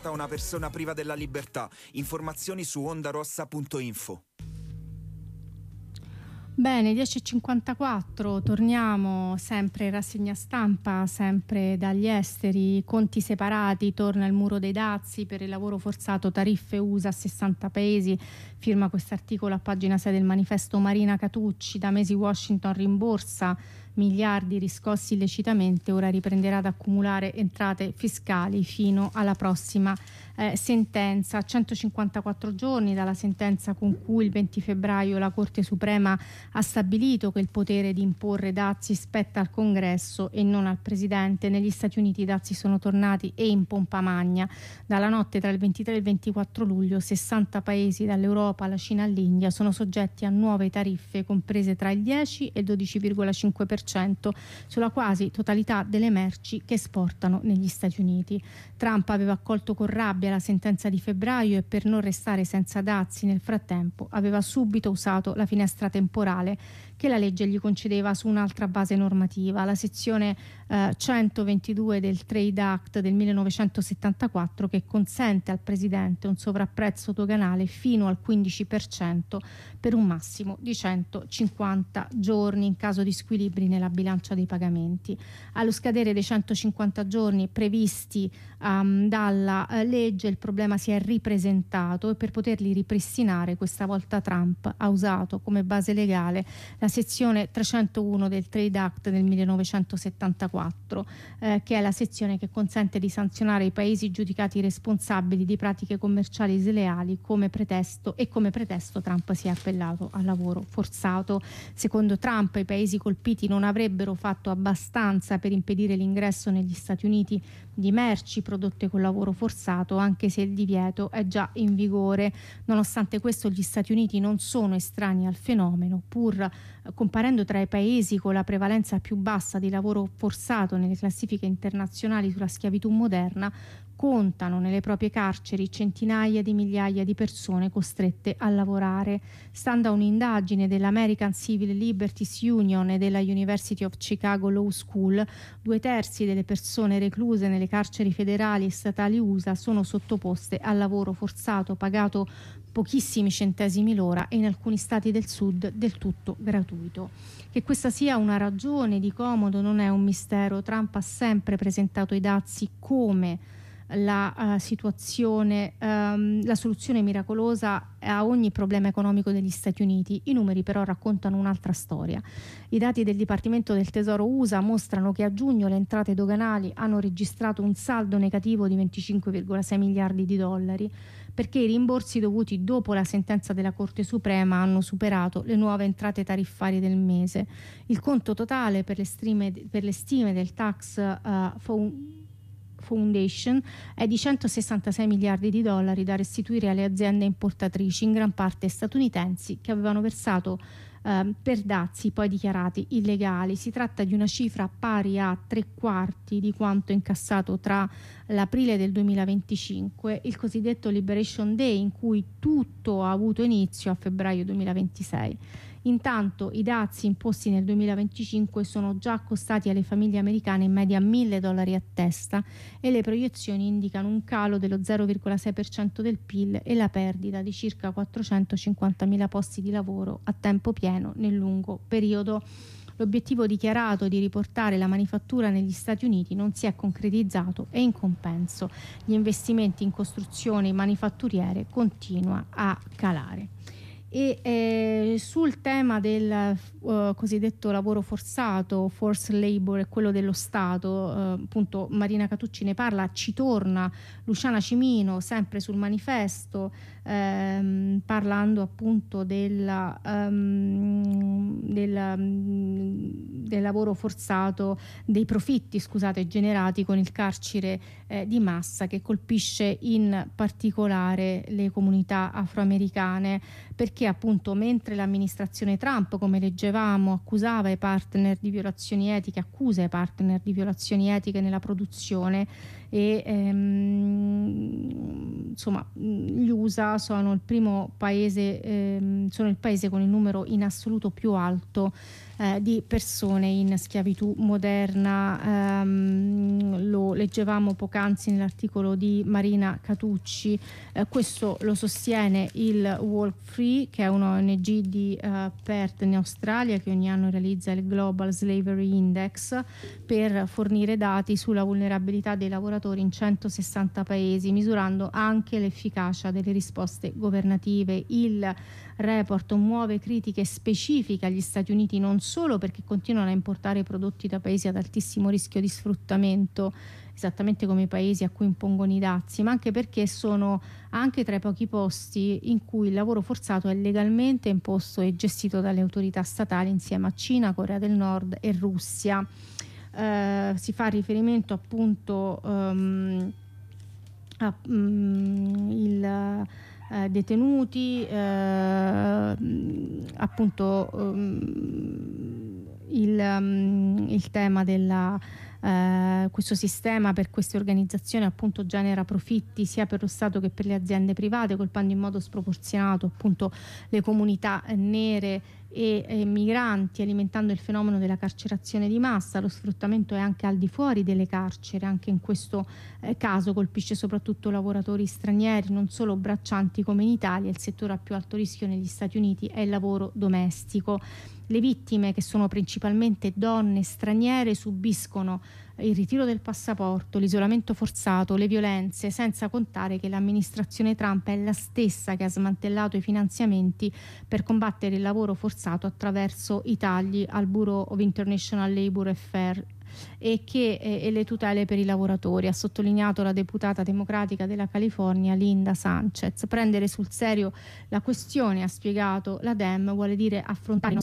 Una persona priva della libertà. Informazioni su ondarossa.info. Bene, 10.54, torniamo sempre in rassegna stampa, sempre dagli esteri, conti separati, torna il muro dei dazi per il lavoro forzato, tariffe USA a 60 paesi, firma quest'articolo a pagina 6 del manifesto Marina Catucci, da mesi Washington rimborsa miliardi riscossi illecitamente, ora riprenderà ad accumulare entrate fiscali fino alla prossima sentenza. 154 giorni dalla sentenza con cui il 20 febbraio la Corte Suprema ha stabilito che il potere di imporre dazi spetta al Congresso e non al Presidente. Negli Stati Uniti i dazi sono tornati e in pompa magna. Dalla notte tra il 23 e il 24 luglio 60 paesi dall'Europa alla Cina all'India sono soggetti a nuove tariffe comprese tra il 10 e il 12,5% sulla quasi totalità delle merci che esportano negli Stati Uniti. Trump aveva accolto con rabbia la sentenza di febbraio e per non restare senza dazi nel frattempo aveva subito usato la finestra temporale che la legge gli concedeva su un'altra base normativa, la sezione 122 del Trade Act del 1974, che consente al Presidente un sovrapprezzo doganale fino al 15% per un massimo di 150 giorni in caso di squilibri nella bilancia dei pagamenti. Allo scadere dei 150 giorni previsti dalla legge, il problema si è ripresentato e per poterli ripristinare questa volta Trump ha usato come base legale la sezione 301 del Trade Act del 1974, che è la sezione che consente di sanzionare i paesi giudicati responsabili di pratiche commerciali sleali come pretesto Trump si è appellato al lavoro forzato. Secondo Trump i paesi colpiti non avrebbero fatto abbastanza per impedire l'ingresso negli Stati Uniti di merci prodotte con lavoro forzato, anche se il divieto è già in vigore. Nonostante questo gli Stati Uniti non sono estranei al fenomeno, pur comparendo tra i paesi con la prevalenza più bassa di lavoro forzato nelle classifiche internazionali sulla schiavitù moderna, contano nelle proprie carceri centinaia di migliaia di persone costrette a lavorare. Stando a un'indagine dell'American Civil Liberties Union e della University of Chicago Law School, 2/3 delle persone recluse nelle carceri federali e statali USA sono sottoposte al lavoro forzato pagato pochissimi centesimi l'ora e in alcuni stati del sud del tutto gratuito. Che questa sia una ragione di comodo non è un mistero. Trump ha sempre presentato i dazi come la soluzione miracolosa a ogni problema economico degli Stati Uniti. I numeri però raccontano un'altra storia. I dati del Dipartimento del Tesoro USA mostrano che a giugno le entrate doganali hanno registrato un saldo negativo di 25,6 miliardi di dollari, perché i rimborsi dovuti dopo la sentenza della Corte Suprema hanno superato le nuove entrate tariffarie del mese. Il conto totale per le stime del Tax Foundation è di 166 miliardi di dollari da restituire alle aziende importatrici, in gran parte statunitensi, che avevano versato per dazi poi dichiarati illegali. Si tratta di una cifra pari a 3/4 di quanto incassato tra l'aprile del 2025, il cosiddetto Liberation Day, in cui tutto ha avuto inizio, a febbraio 2026. Intanto i dazi imposti nel 2025 sono già costati alle famiglie americane in media $1.000 a testa e le proiezioni indicano un calo dello 0,6% del PIL e la perdita di circa 450.000 posti di lavoro a tempo pieno nel lungo periodo. L'obiettivo dichiarato di riportare la manifattura negli Stati Uniti non si è concretizzato e in compenso gli investimenti in costruzioni manifatturiere continua a calare. E sul tema del cosiddetto lavoro forzato, forced labor, e quello dello Stato, appunto Marina Catucci ne parla, ci torna Luciana Cimino sempre sul manifesto, parlando appunto del lavoro forzato, dei profitti, scusate, generati con il carcere di massa, che colpisce in particolare le comunità afroamericane, perché appunto mentre l'amministrazione Trump, come leggevamo, accusa i partner di violazioni etiche nella produzione e insomma, gli USA sono il paese con il numero in assoluto più alto di persone in schiavitù moderna. Lo leggevamo poc'anzi nell'articolo di Marina Catucci, questo lo sostiene il Walk Free, che è una ONG di Perth in Australia, che ogni anno realizza il Global Slavery Index per fornire dati sulla vulnerabilità dei lavoratori in 160 paesi, misurando anche l'efficacia delle risposte governative. Il report muove critiche specifiche agli Stati Uniti, non solo perché continuano a importare prodotti da paesi ad altissimo rischio di sfruttamento, esattamente come i paesi a cui impongono i dazi, ma anche perché sono anche tra i pochi posti in cui il lavoro forzato è legalmente imposto e gestito dalle autorità statali insieme a Cina, Corea del Nord e Russia. Si fa riferimento appunto detenuti, appunto il tema della questo sistema per queste organizzazioni appunto genera profitti sia per lo Stato che per le aziende private, colpendo in modo sproporzionato appunto le comunità nere e migranti, alimentando il fenomeno della carcerazione di massa. Lo sfruttamento è anche al di fuori delle carceri, anche in questo caso colpisce soprattutto lavoratori stranieri, non solo braccianti come in Italia. Il settore a più alto rischio negli Stati Uniti è il lavoro domestico. Le vittime, che sono principalmente donne straniere, subiscono il ritiro del passaporto, l'isolamento forzato, le violenze, senza contare che l'amministrazione Trump è la stessa che ha smantellato i finanziamenti per combattere il lavoro forzato attraverso i tagli al Bureau of International Labour Affairs e le tutele per i lavoratori, ha sottolineato la deputata democratica della California Linda Sanchez. Prendere sul serio la questione, ha spiegato la Dem, vuole dire affrontare